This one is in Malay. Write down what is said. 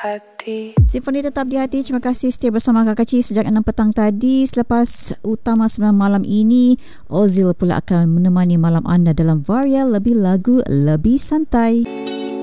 hati. Simfoni tetap di hati. Terima kasih setia bersama Kak Kacik sejak 6 petang tadi. Selepas utama 9 malam ini, Ozil pula akan menemani malam anda dalam Varia Lebih Lagu Lebih Santai.